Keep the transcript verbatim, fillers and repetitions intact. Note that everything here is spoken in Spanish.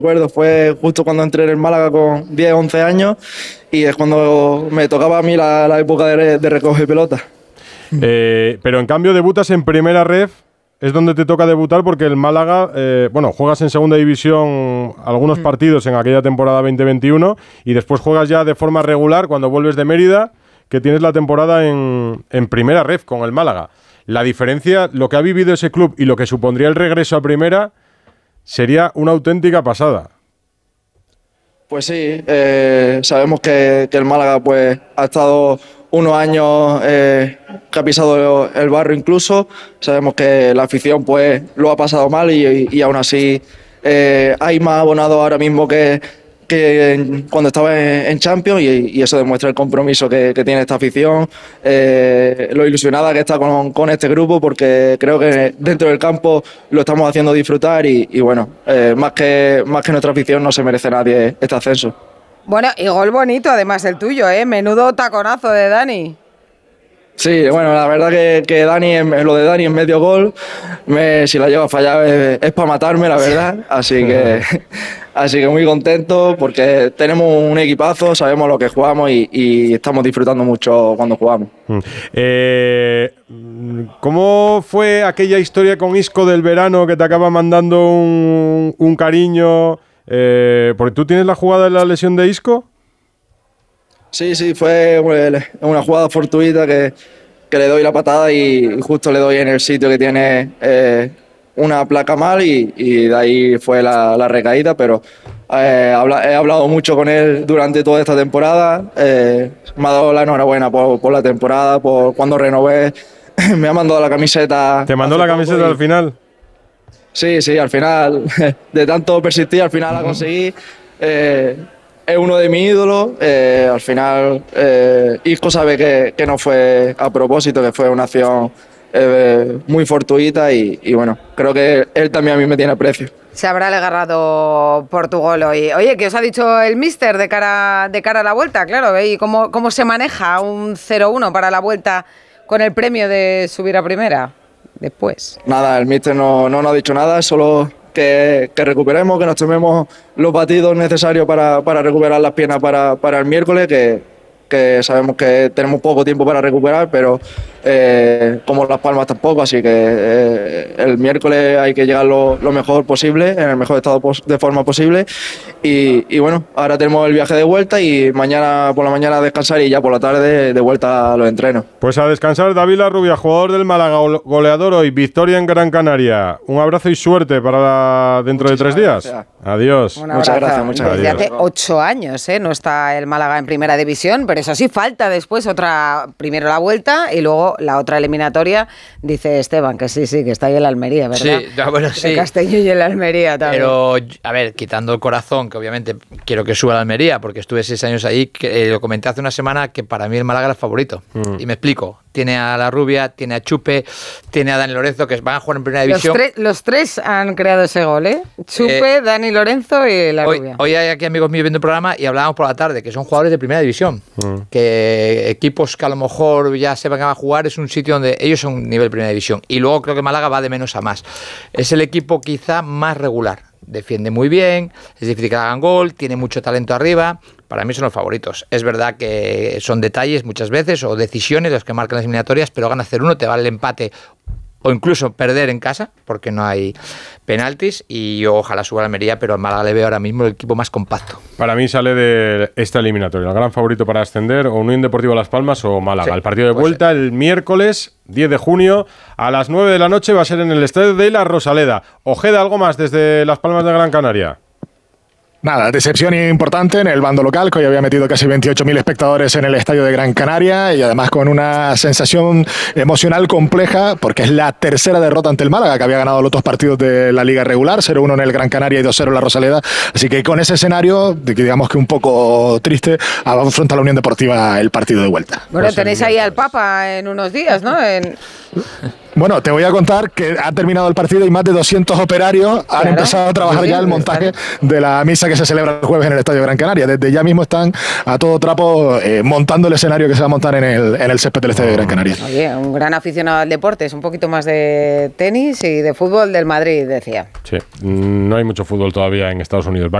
Recuerdo, fue justo cuando entré en el Málaga con diez, once años y es cuando me tocaba a mí la, la época de, de recoger pelota. Eh, pero en cambio debutas en Primera Ref, es donde te toca debutar porque el Málaga, eh, bueno, juegas en Segunda División algunos mm. partidos en aquella temporada veinte veintiuno y después juegas ya de forma regular cuando vuelves de Mérida, que tienes la temporada en, en Primera Ref con el Málaga. La diferencia, lo que ha vivido ese club y lo que supondría el regreso a Primera, sería una auténtica pasada. Pues sí, eh, sabemos que, que el Málaga pues ha estado unos años eh, que ha pisado el barro incluso. Sabemos que la afición pues lo ha pasado mal y, y, y aún así eh, hay más abonados ahora mismo que, que cuando estaba en, en Champions y, y eso demuestra el compromiso que, que tiene esta afición, eh, lo ilusionada que está con, con este grupo, porque creo que dentro del campo lo estamos haciendo disfrutar y, y bueno, eh, más que, más que nuestra afición no se merece nadie este ascenso. Bueno, y gol bonito además el tuyo, ¿eh? Menudo taconazo de Dani. Sí, bueno, la verdad que, que Dani, lo de Dani en medio gol, me, si la llevo a fallar es, es para matarme, la verdad. Así que, así que muy contento porque tenemos un equipazo, sabemos lo que jugamos y, y estamos disfrutando mucho cuando jugamos. Eh, ¿Cómo fue aquella historia con Isco del verano que te acaba mandando un, un cariño? Eh, porque tú tienes la jugada de la lesión de Isco. Sí, sí, fue una jugada fortuita que, que le doy la patada y justo le doy en el sitio que tiene eh, una placa mal y, y de ahí fue la, la recaída, pero eh, habla, he hablado mucho con él durante toda esta temporada, eh, me ha dado la enhorabuena por, por la temporada, por cuando renové, me ha mandado la camiseta. ¿Te mandó la camiseta y, al final? Sí, sí, al final, de tanto persistir, al final la conseguí. Eh, Es uno de mis ídolos, eh, al final eh, Isco sabe que, que no fue a propósito, que fue una acción eh, muy fortuita y, y bueno, creo que él también a mí me tiene aprecio. Se habrá agarrado por tu gol hoy. Oye, ¿qué os ha dicho el míster de cara, de cara a la vuelta? Claro, ¿eh? ¿Y cómo, cómo se maneja un cero uno para la vuelta con el premio de subir a primera después? Nada, el míster no, no nos ha dicho nada, solo... Que, que recuperemos, que nos tomemos los batidos necesarios para, para recuperar las piernas para, para el miércoles, que, que sabemos que tenemos poco tiempo para recuperar, pero eh, como Las Palmas tampoco, así que eh, el miércoles hay que llegar lo, lo mejor posible, en el mejor estado de forma posible y, y bueno, ahora tenemos el viaje de vuelta y mañana por la mañana a descansar y ya por la tarde de vuelta a los entrenos. Pues a descansar. David Larrubia, jugador del Málaga, goleador hoy, victoria en Gran Canaria. Un abrazo y suerte para la, dentro muchas de tres días. Gracias. Adiós. Muchas gracias, muchas gracias. Desde hace ocho años ¿eh? no está el Málaga en primera división, pero eso sí, falta después otra, primero la vuelta y luego la otra eliminatoria. Dice Esteban que sí, sí, que está ahí en la Almería, ¿verdad? Sí, ya, bueno, sí. El Castelló y en la Almería también. Pero, a ver, quitando el corazón, que obviamente quiero que suba a la Almería, porque estuve seis años ahí, que, eh, lo comenté hace una semana, que para mí el Málaga era el favorito. Mm. Y me explico. Tiene a La Rubia, tiene a Chupe, tiene a Dani Lorenzo, que van a jugar en primera división. Los, tre- los tres han creado ese gol, ¿eh? Chupe, eh, Dani Lorenzo y La hoy, Rubia. Hoy hay aquí amigos míos viendo el programa y hablábamos por la tarde, que son jugadores de primera división. Mm. Que equipos que a lo mejor ya sepan que van a jugar, es un sitio donde ellos son nivel primera división. Y luego creo que Málaga va de menos a más. Es el equipo quizá más regular. Defiende muy bien, es difícil que hagan gol, tiene mucho talento arriba. Para mí son los favoritos. Es verdad que son detalles muchas veces o decisiones los que marcan las eliminatorias, pero gana cero uno, te vale el empate o incluso perder en casa, porque no hay penaltis, y yo ojalá suba a la Almería, pero al Málaga le veo ahora mismo el equipo más compacto. Para mí sale de esta eliminatoria el gran favorito para ascender, o Unión Deportiva Las Palmas o Málaga. Sí, el partido de vuelta ser. El miércoles diez de junio a las nueve de la noche va a ser en el estadio de La Rosaleda. Ojeda, ¿algo más desde Las Palmas de Gran Canaria? Nada, decepción importante en el bando local, que hoy había metido casi veintiocho mil espectadores en el estadio de Gran Canaria y además con una sensación emocional compleja porque es la tercera derrota ante el Málaga, que había ganado los dos partidos de la Liga regular, cero uno en el Gran Canaria y dos cero en la Rosaleda. Así que con ese escenario, digamos que un poco triste, afronta la Unión Deportiva el partido de vuelta. Bueno, pues tenéis ahí al Papa en unos días, ¿no? En... Bueno, te voy a contar que ha terminado el partido y más de doscientos operarios han claro. empezado a trabajar bien, ya el montaje claro. de la misa que se celebra el jueves en el Estadio Gran Canaria. Desde ya mismo están a todo trapo eh, montando el escenario que se va a montar en el, en el césped del Estadio Gran Canaria. Oye, un gran aficionado al deporte, es un poquito más de tenis y de fútbol del Madrid, decía. Sí, no hay mucho fútbol todavía en Estados Unidos.